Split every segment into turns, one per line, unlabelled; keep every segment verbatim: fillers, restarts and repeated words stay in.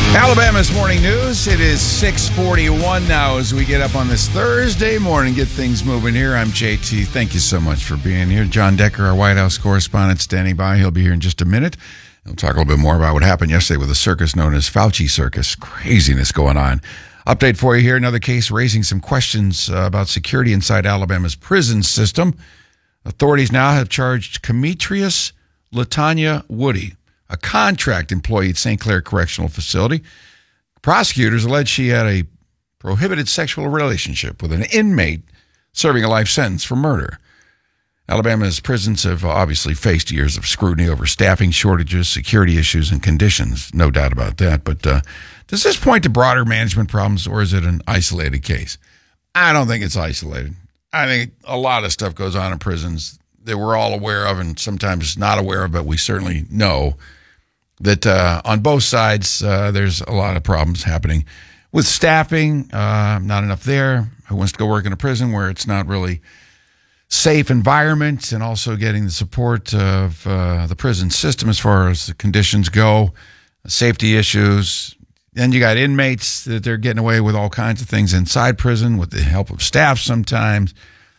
Alabama's morning news. It is six forty-one now as we get up on this Thursday morning, get things moving here. I'm J T. Thank you so much for being here. John Decker, our White House correspondent, standing by. He'll be here in just a minute. We'll talk a little bit more about what happened yesterday with a circus known as Fauci Circus. Craziness going on. Update for you here. Another case raising some questions uh, about security inside Alabama's prison system. Authorities now have charged Demetrius Latanya Woody, a contract employee at Saint Clair Correctional Facility. Prosecutors allege she had a prohibited sexual relationship with an inmate serving a life sentence for murder. Alabama's prisons have obviously faced years of scrutiny over staffing shortages, security issues, and conditions. No doubt about that. But uh, does this point to broader management problems, or is it an isolated case? I don't think it's isolated. I think a lot of stuff goes on in prisons that we're all aware of and sometimes not aware of, but we certainly know that uh, on both sides, uh, there's a lot of problems happening with staffing, uh, not enough there. Who wants to go work in a prison where it's not really safe environment, and also getting the support of uh, the prison system as far as the conditions go, safety issues. Then you got inmates that they're getting away with all kinds of things inside prison with the help of staff sometimes.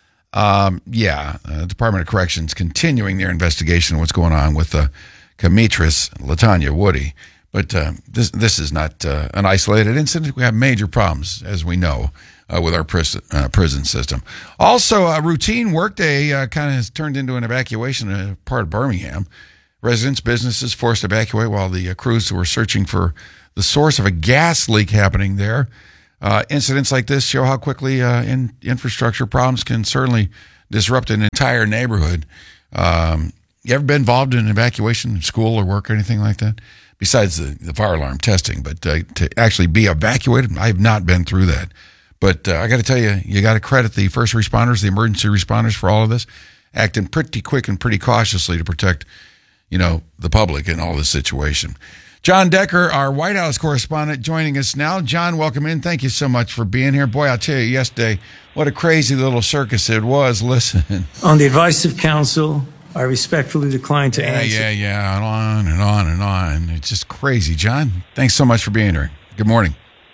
Um, yeah, uh, Department of Corrections continuing their investigation of what's going on with the uh, Demetrius Latanya Woody. But uh, this this is not uh, an isolated incident. We have major problems, as we know, uh, with our prison, uh, prison system. Also, a routine workday uh, kind of has turned into an evacuation in a part of Birmingham. Residents, businesses forced to evacuate while the uh, crews were searching for the source of a gas leak happening there. Uh, incidents like this show how quickly uh, in, infrastructure problems can certainly disrupt an entire neighborhood. Um, you ever been involved in an evacuation in school or work or anything like that? Besides the, the fire alarm testing, but uh, to actually be evacuated, I have not been through that. But uh, I got to tell you, you got to credit the first responders, the emergency responders for all of this, acting pretty quick and pretty cautiously to protect, you know, the public in all this situation. John Decker, our White House correspondent, joining us now. John, welcome in. Thank you so much for being here. Boy, I'll tell you, yesterday, what a crazy little circus it was. Listen.
On the advice of counsel, I respectfully decline to
yeah,
answer.
Yeah, yeah, yeah, and on and on and on. It's just crazy. John, thanks so much for being here. Good morning.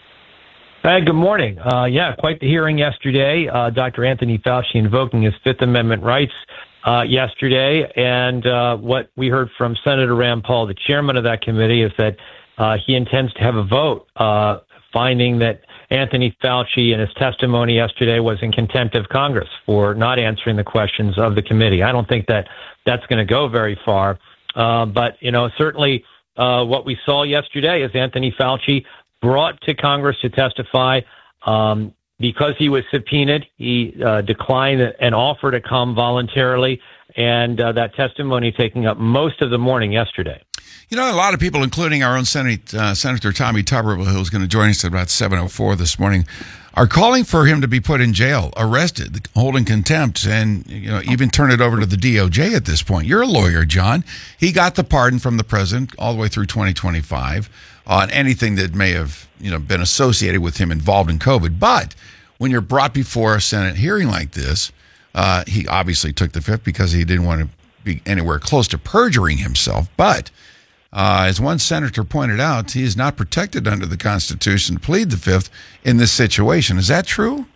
Hey, good morning. Uh, yeah, quite the hearing yesterday. Uh, Doctor Anthony Fauci invoking his Fifth Amendment rights uh, yesterday. And uh, what we heard from Senator Rand Paul, the chairman of that committee, is that uh, he intends to have a vote uh, finding that Anthony Fauci in his testimony yesterday was in contempt of Congress for not answering the questions of the committee. I don't think that that's going to go very far. Uh, but, you know, certainly uh, what we saw yesterday is Anthony Fauci brought to Congress to testify. Um, because he was subpoenaed, he uh, declined an offer to come voluntarily, and uh, that testimony taking up most of the morning yesterday.
You know, a lot of people, including our own Senate, uh, Senator Tommy Tuberville, who's going to join us at about seven oh four this morning, are calling for him to be put in jail, arrested, holding contempt, and you know, even turn it over to the D O J at this point. You're a lawyer, John. He got the pardon from the president all the way through twenty twenty-five on anything that may have, you know, been associated with him involved in COVID. But when you're brought before a Senate hearing like this, uh, he obviously took the fifth because he didn't want to be anywhere close to perjuring himself. But Uh, as one senator pointed out, he is not protected under the Constitution to plead the fifth in this situation. Is that true?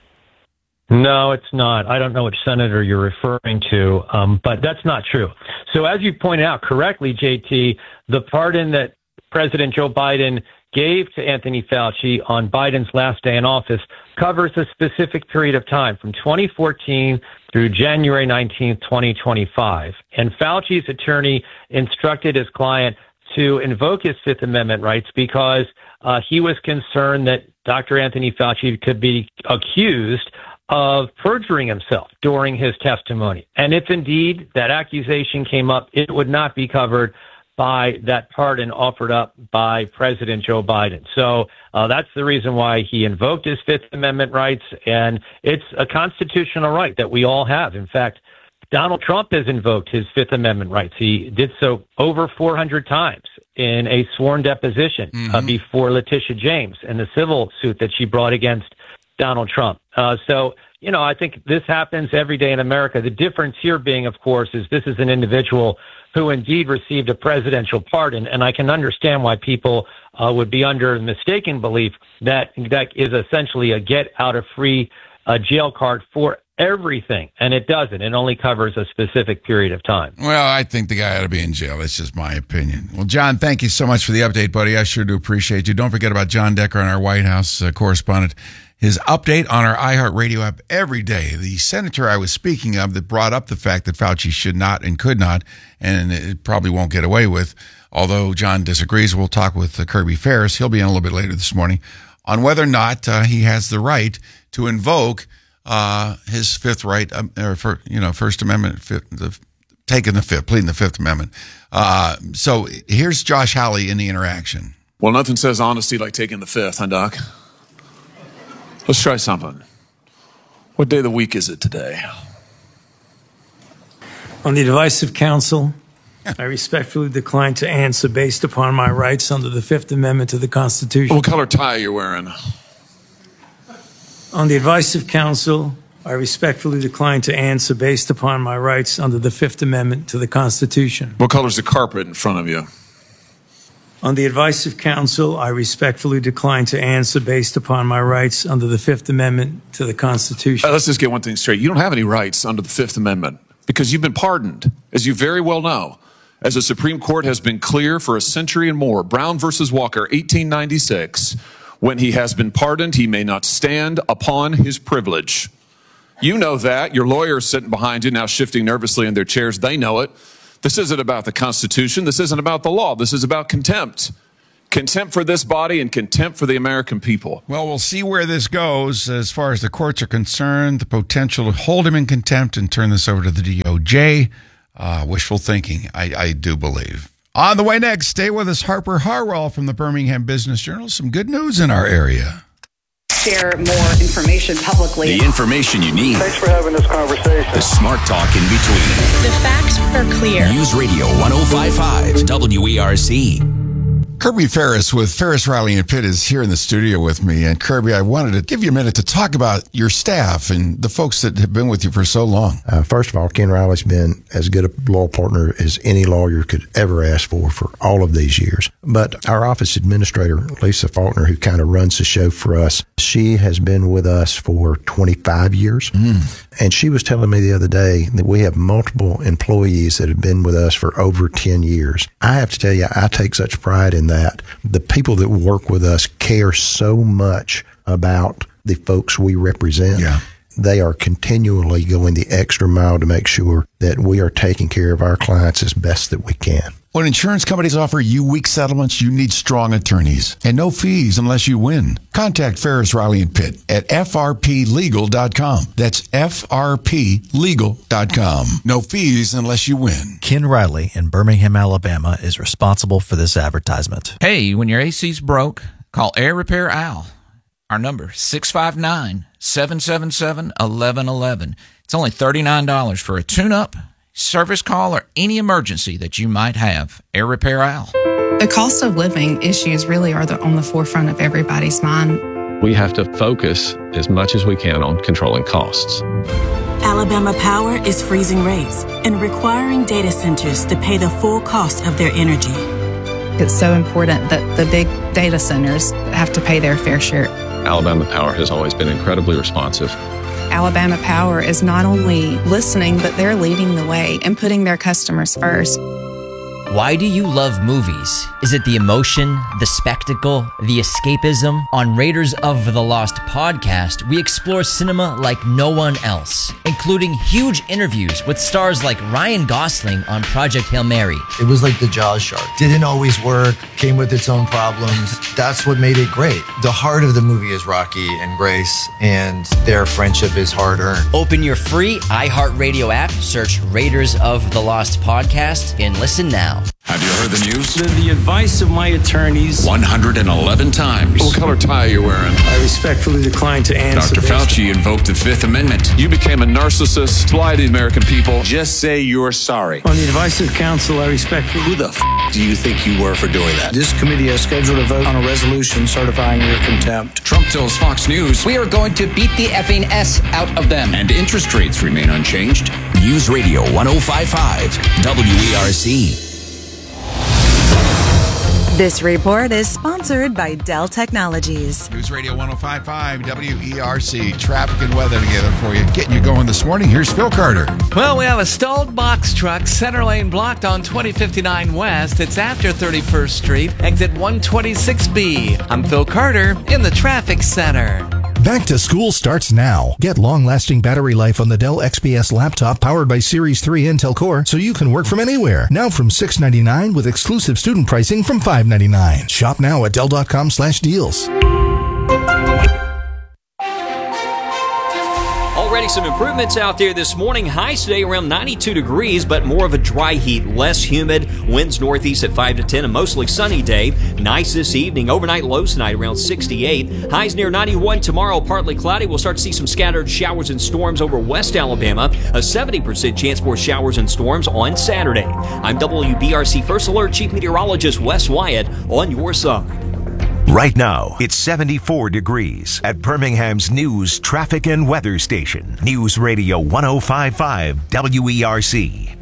No, it's not. I don't know which senator you're referring to, um, but that's not true. So as you pointed out correctly, J T, the pardon that President Joe Biden gave to Anthony Fauci on Biden's last day in office covers a specific period of time from twenty fourteen through January nineteenth, twenty twenty-five. And Fauci's attorney instructed his client to invoke his Fifth Amendment rights because uh, he was concerned that Doctor Anthony Fauci could be accused of perjuring himself during his testimony. And if indeed that accusation came up, it would not be covered by that pardon offered up by President Joe Biden. So uh, that's the reason why he invoked his Fifth Amendment rights, and it's a constitutional right that we all have. In fact, Donald Trump has invoked his Fifth Amendment rights. He did so over four hundred times in a sworn deposition mm-hmm. uh, before Letitia James in the civil suit that she brought against Donald Trump. Uh, so, you know, I think this happens every day in America. The difference here being, of course, is this is an individual who indeed received a presidential pardon. And I can understand why people uh, would be under the mistaken belief that that is essentially a get out of free uh, jail card for everything. And it doesn't. It only covers a specific period of time.
Well, I think the guy ought to be in jail. That's just my opinion. Well, John, thank you so much for the update, buddy. I sure do appreciate you. Don't forget about John Decker, our White House uh, correspondent. His update on our iHeartRadio app every day. The senator I was speaking of that brought up the fact that Fauci should not and could not, and it probably won't get away with, although John disagrees. We'll talk with uh, Kirby Ferris. He'll be on a little bit later this morning on whether or not uh, he has the right to invoke Uh, his fifth right, um, or for, you know, First Amendment, fifth, the, taking the fifth, pleading the Fifth Amendment. Uh, so here's Josh Hawley in the interaction.
Well, nothing says honesty like taking the fifth, huh, Doc? Let's try something. What day of the week is it today?
On the advice of counsel, I respectfully decline to answer based upon my rights under the Fifth Amendment to the Constitution.
What color tie are you wearing?
On the advice of counsel, I respectfully decline to answer based upon my rights under the Fifth Amendment to the Constitution.
What color's the carpet in front of you?
On the advice of counsel, I respectfully decline to answer based upon my rights under the Fifth Amendment to the Constitution.
Uh, let's just get one thing straight. You don't have any rights under the Fifth Amendment because you've been pardoned, as you very well know. As the Supreme Court has been clear for a century and more, Brown versus Walker, eighteen ninety-six, when he has been pardoned, he may not stand upon his privilege. You know that. Your lawyers sitting behind you now shifting nervously in their chairs. They know it. This isn't about the Constitution. This isn't about the law. This is about contempt. Contempt for this body and contempt for the American people.
Well, we'll see where this goes as far as the courts are concerned, the potential to hold him in contempt and turn this over to the D O J. Uh, wishful thinking, I, I do believe. On the way next, stay with us, Harper Harwell from the Birmingham Business Journal. Some good news in our area.
Share more information publicly.
The information you need.
Thanks for having this conversation.
The smart talk in between.
The facts are clear.
News Radio one oh five point five W E R C.
Kirby Ferris with Ferris, Riley, and Pitt is here in the studio with me. And Kirby, I wanted to give you a minute to talk about your staff and the folks that have been with you for so long.
Uh, first of all, Ken Riley's been as good a law partner as any lawyer could ever ask for for all of these years. But our office administrator, Lisa Faulkner, who kind of runs the show for us, she has been with us for twenty-five years. Mm. And she was telling me the other day that we have multiple employees that have been with us for over ten years. I have to tell you, I take such pride in that. The people that work with us care so much about the folks we represent.
Yeah.
They are continually going the extra mile to make sure that we are taking care of our clients as best that we can.
When insurance companies offer you weak settlements, you need strong attorneys and no fees unless you win. Contact Ferris, Riley, and Pitt at F R P legal dot com. That's F R P legal dot com. No fees unless you win.
Ken Riley in Birmingham, Alabama is responsible for this advertisement.
Hey, when your A C's broke, call Air Repair Al. Our number, six five nine, seven seven seven, one one one one. It's only thirty-nine dollars for a tune-up, service call, or any emergency that you might have. Air Repair Al.
The cost of living issues really are the, on the forefront of everybody's mind.
We have to focus as much as we can on controlling costs.
Alabama Power is freezing rates and requiring data centers to pay the full cost of their energy.
It's so important that the big data centers have to pay their fair share.
Alabama Power has always been incredibly responsive.
Alabama Power is not only listening, but they're leading the way and putting their customers first.
Why do you love movies? Is it the emotion, the spectacle, the escapism? On Raiders of the Lost podcast, we explore cinema like no one else, including huge interviews with stars like Ryan Gosling on Project Hail Mary.
It was like the Jaws shark. Didn't always work, came with its own problems. That's what made it great. The heart of the movie is Rocky and Grace, and their friendship is hard-earned.
Open your free iHeartRadio app, search Raiders of the Lost podcast, and listen now.
Have you heard
cover the news?
The, the advice of my attorneys.
one hundred eleven times.
What color tie are you wearing?
I respectfully decline to answer.
Doctor Fauci invoked the Fifth Amendment.
You became a narcissist, lie to the American people.
Just say you're sorry.
On the advice of counsel, I respectfully.
Who the f- do you think you were for doing that?
This committee has scheduled a vote on a resolution certifying your contempt.
Trump tells Fox News,
we are going to beat the effing S out of them.
And interest rates remain unchanged. News Radio one oh five point five, W E R C.
This report is sponsored by Dell Technologies.
News Radio one oh five point five, W E R C. Traffic and weather together for you. Getting you going this morning. Here's Phil Carter.
Well, we have a stalled box truck, center lane blocked on twenty fifty-nine West. It's after thirty-first Street, exit one twenty-six B. I'm Phil Carter in the traffic center.
Back to school starts now. Get long-lasting battery life on the Dell X P S laptop powered by Series three Intel Core so you can work from anywhere. Now from six dollars and ninety-nine cents with exclusive student pricing from five dollars and ninety-nine cents. Shop now at Dell.com slash deals.
Already some improvements out there this morning. Highs today around ninety-two degrees, but more of a dry heat, less humid. Winds northeast at five to ten, a mostly sunny day. Nice this evening. Overnight lows tonight around sixty-eight. Highs near ninety-one tomorrow, partly cloudy. We'll start to see some scattered showers and storms over West Alabama. A seventy percent chance for showers and storms on Saturday. I'm W B R C First Alert Chief Meteorologist Wes Wyatt on your side.
Right now, it's seventy-four degrees at Birmingham's news, traffic, and weather station. News Radio one oh five point five W E R C.